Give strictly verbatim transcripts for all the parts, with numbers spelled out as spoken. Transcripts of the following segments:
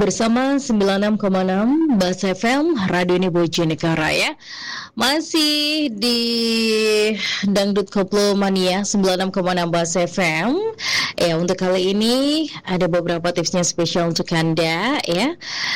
bersama sembilan puluh enam koma enam Bas F M Radio Bojonegoro ya. Masih di Dangdut Koplo Mania sembilan puluh enam koma enam Bas F M. Ya, untuk kali ini ada beberapa tipsnya spesial untuk Anda ya.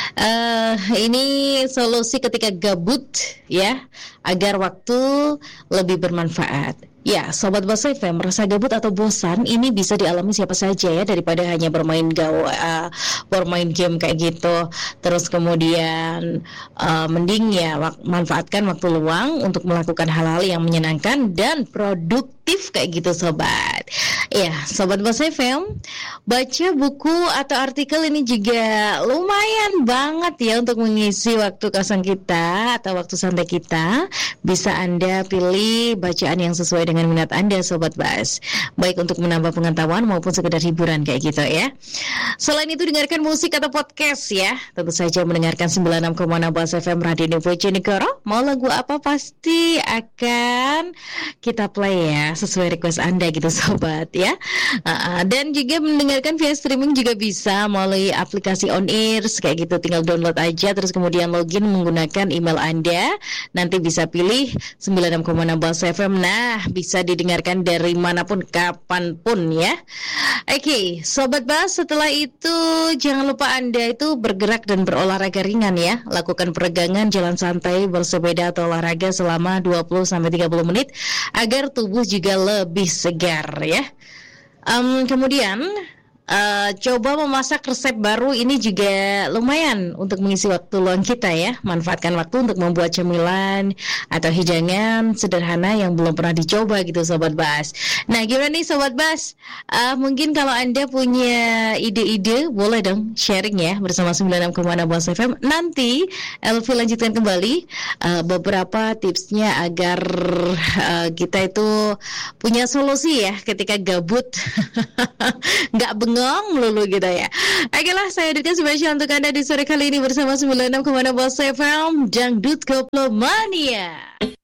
Uh, ini solusi ketika gabut ya, agar waktu lebih bermanfaat. Ya, Sobat Bas F M, merasa gabut atau bosan ini bisa dialami siapa saja ya, daripada hanya bermain gaw, uh, bermain game kayak gitu. Terus kemudian uh, mending ya wak- manfaatkan waktu luang untuk melakukan hal-hal yang menyenangkan dan produktif kayak gitu sobat. Ya, Sobat Bas F M, baca buku atau artikel ini juga lumayan banget ya untuk mengisi waktu kosong kita atau waktu santai kita. Bisa Anda pilih bacaan yang sesuai dengan minat Anda Sobat Bas, baik untuk menambah pengetahuan maupun sekedar hiburan kayak gitu ya. Selain itu dengarkan musik atau podcast ya. Tentu saja mendengarkan sembilan puluh enam koma enam Bas F M Radio Bojonegoro. Mau lagu apa pasti akan kita play ya, sesuai request Anda gitu Sobat ya. uh, Dan juga mendengarkan via streaming juga bisa melalui aplikasi On Air kayak gitu. Tinggal download aja, terus kemudian login menggunakan email Anda. Nanti bisa pilih sembilan puluh enam koma enam Bas F M. Nah, bisa didengarkan dari manapun, kapanpun ya. Oke, okay, Sobat Bas, setelah itu jangan lupa Anda itu bergerak dan berolahraga ringan ya. Lakukan peregangan, jalan santai, bersepeda atau olahraga selama dua puluh sampai tiga puluh menit agar tubuh juga lebih segar ya. Um, kemudian Uh, coba memasak resep baru, ini juga lumayan untuk mengisi waktu luang kita ya. Manfaatkan waktu untuk membuat cemilan atau hidangan sederhana yang belum pernah dicoba gitu Sobat Bas. Nah, gimana nih Sobat Bas? Uh, mungkin kalau Anda punya ide-ide, boleh dong sharing ya bersama sembilan puluh enam koma enam Bas F M. Nanti Elvi lanjutkan kembali uh, beberapa tipsnya agar uh, kita itu punya solusi ya ketika gabut. Nggak bengong melulu gitu ya. Okelah, saya hadirkan spesial untuk Anda di sore kali ini bersama sembilan puluh enam koma enam Bas F M Dangdut Koplo Mania.